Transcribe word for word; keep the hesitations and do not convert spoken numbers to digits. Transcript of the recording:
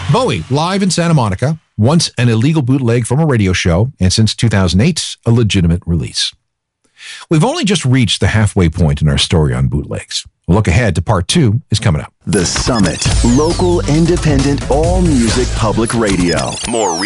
Bowie, live in Santa Monica, once an illegal bootleg from a radio show, and since two thousand eight, a legitimate release. We've only just reached the halfway point in our story on bootlegs. A look ahead to part two is coming up. The Summit, local, independent, all music public radio. More